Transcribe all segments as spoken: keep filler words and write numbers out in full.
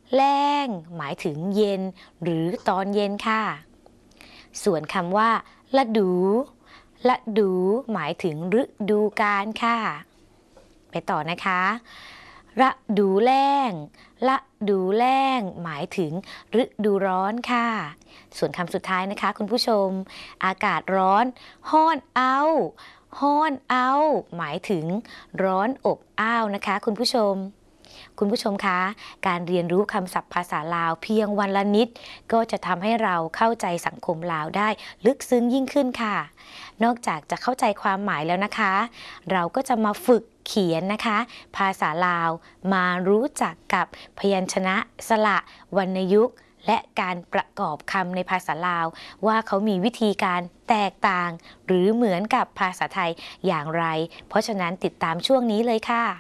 แล้งหมายถึงเย็นหรือตอนเย็นค่ะส่วนคำว่าฤดูฤดูหมายถึงฤดูกาลค่ะไปต่อนะคะฤดูแล้งฤดูแล้งหมายถึงฤดูร้อนค่ะส่วนคำสุดท้ายนะคะคุณผู้ชมอากาศร้อนฮ้อนเอาฮ้อนเอาหมายถึงร้อนอบอ้าวนะคะคุณผู้ชมคุณผู้ชมคะการเรียนรู้คำศัพท์ภาษาลาวเพียงวันละนิดก็จะทำให้เราเข้าใจสังคมลาวได้ลึกซึ้งยิ่งขึ้นค่ะนอกจากจะเข้าใจความหมายแล้วนะคะเราก็จะมาฝึกเขียนนะคะภาษาลาวมารู้จักกับพยัญชนะสระวรรณยุกต์และการประกอบคำในภาษาลาวว่าเขามีวิธีการแตกต่างหรือเหมือนกับภาษาไทยอย่างไรเพราะฉะนั้นติดตามช่วงนี้เลยค่ะ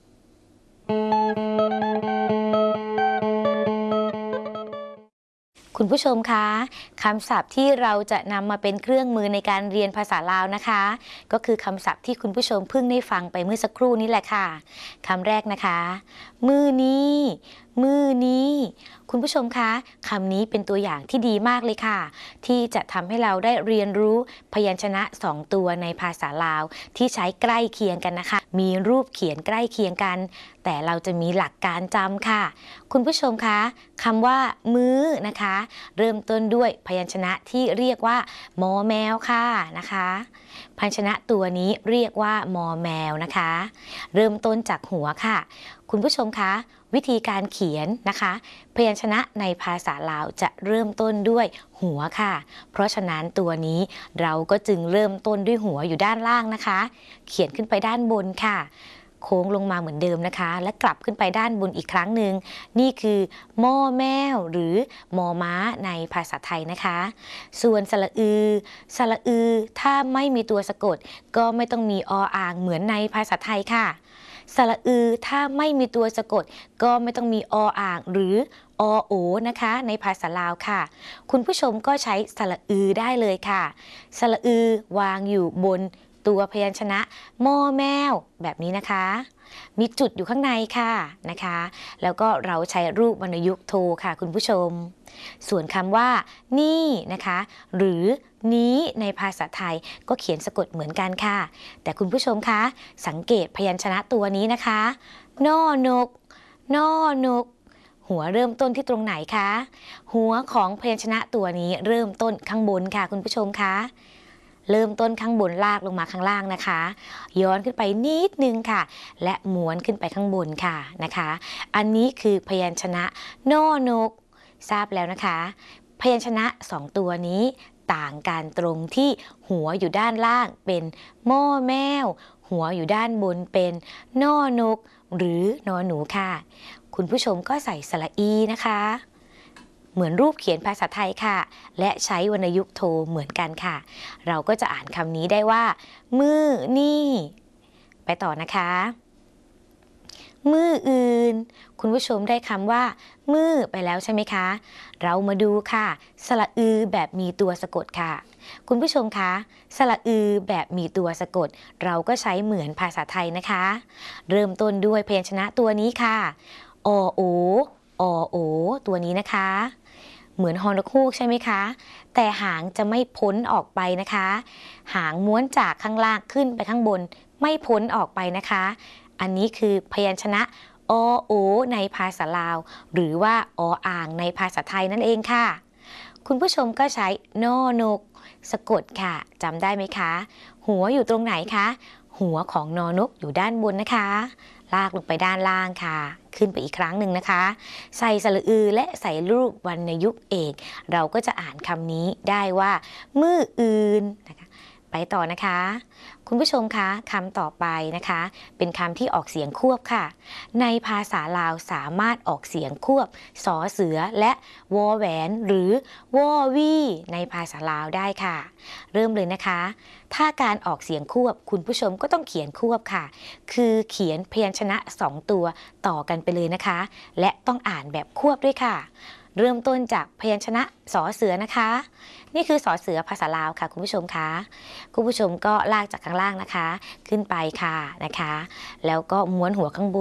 คุณผู้ชมคะคำศัพท์ที่เราจะนำมาเป็นเครื่องมือในการเรียนภาษาลาวนะคะก็คือคำศัพท์ที่คุณผู้ชมเพิ่งได้ฟังไปเมื่อสักครู่นี้แหละค่ะคำแรกนะคะมื้อนี้มื้อนี้คุณผู้ชมคะคำนี้เป็นตัวอย่างที่ดีมากเลยค่ะที่จะทำให้เราได้เรียนรู้พยัญชนะสองตัวในภาษาลาวที่ใช้ใกล้เคียงกันนะคะมีรูปเขียนใกล้เคียงกันแต่เราจะมีหลักการจำค่ะคุณผู้ชมคะคำว่ามื้อนะคะเริ่มต้นด้วยพยัญชนะที่เรียกว่ามอแมวค่ะนะคะพยัญชนะตัวนี้เรียกว่ามอแมวนะคะเริ่มต้นจากหัวค่ะคุณผู้ชมคะวิธีการเขียนนะคะพยัญชนะในภาษาลาวจะเริ่มต้นด้วยหัวค่ะเพราะฉะนั้นตัวนี้เราก็จึงเริ่มต้นด้วยหัวอยู่ด้านล่างนะคะเขียนขึ้นไปด้านบนค่ะโค้งลงมาเหมือนเดิมนะคะและกลับขึ้นไปด้านบนอีกครั้งหนึ่งนี่คือมอแมวหรือมอม้าในภาษาไทยนะคะส่วนสระอือสระอือถ้าไม่มีตัวสะกดก็ไม่ต้องมีออ่างเหมือนในภาษาไทยค่ะสระอือถ้าไม่มีตัวสะกดก็ไม่ต้องมีออ่างหรืออโอนะคะในภาษาลาวค่ะคุณผู้ชมก็ใช้สระอือได้เลยค่ะสระอือวางอยู่บนตัวพยัญชนะมอแมวแบบนี้นะคะมีจุดอยู่ข้างในค่ะนะคะแล้วก็เราใช้รูปวรรณยุกต์โทค่ะคุณผู้ชมส่วนคำว่านี่นะคะหรือนี้ในภาษาไทยก็เขียนสะกดเหมือนกันค่ะแต่คุณผู้ชมคะสังเกตพยัญชนะตัวนี้นะคะนอนกนอนกหัวเริ่มต้นที่ตรงไหนคะหัวของพยัญชนะตัวนี้เริ่มต้นข้างบนค่ะคุณผู้ชมคะเริ่มต้นข้างบนลากลงมาข้างล่างนะคะย้อนขึ้นไปนิดนึงค่ะและม้วนขึ้นไปข้างบนค่ะนะคะอันนี้คือพยัญชนะนอนกทราบแล้วนะคะพยัญชนะสองตัวนี้ต่างกันตรงที่หัวอยู่ด้านล่างเป็นมอแมวหัวอยู่ด้านบนเป็นนอนกหรือนอหนูค่ะคุณผู้ชมก็ใส่สระอีนะคะเหมือนรูปเขียนภาษาไทยค่ะและใช้วรรณยุกต์โทเหมือนกันค่ะเราก็จะอ่านคำนี้ได้ว่ามื้อนี่ไปต่อนะคะมื้ออื่นคุณผู้ชมได้คำว่ามื้อไปแล้วใช่ไหมคะเรามาดูค่ะสระอือแบบมีตัวสะกดค่ะคุณผู้ชมคะสระอือแบบมีตัวสะกดเราก็ใช้เหมือนภาษาไทยนะคะเริ่มต้นด้วยพยัญชนะตัวนี้ค่ะอโออโอตัวนี้นะคะเหมือนฮอนกฮูกใช่ไหมคะแต่หางจะไม่พ้นออกไปนะคะหางม้วนจากข้างล่างขึ้นไปข้างบนไม่พ้นออกไปนะคะอันนี้คือพยัญชนะอโอในภาษาลาวหรือว่าออ่างในภาษาไทยนั่นเองค่ะคุณผู้ชมก็ใช้นอนกสะกดค่ะจำได้ไหมคะหัวอยู่ตรงไหนคะหัวของนอนกอยู่ด้านบนนะคะลากลงไปด้านล่างค่ะขึ้นไปอีกครั้งหนึ่งนะคะใส่สระอือและใส่รูปวรรณยุกต์เอกเราก็จะอ่านคำนี้ได้ว่ามื้ออื่นนะคะไปต่อนะคะคุณผู้ชมคะคำต่อไปนะคะเป็นคำที่ออกเสียงควบค่ะในภาษาลาวสามารถออกเสียงควบสอเสือและวอแหวนหรือวอวี่ในภาษาลาวได้ค่ะเริ่มเลยนะคะถ้าการออกเสียงควบคุณผู้ชมก็ต้องเขียนควบค่ะคือเขียนพยัญชนะสองตัวต่อกันไปเลยนะคะและต้องอ่านแบบควบด้วยค่ะเริ่มต้นจากพยัญชนะสอเสือนะคะนี่คือสอเสือภาษาลาวค่ะคุณผู้ชมคะคุณผู้ชมก็ลากจากข้างล่างนะคะขึ้นไปค่ะนะคะแล้วก็ม้วนหัวข้างบน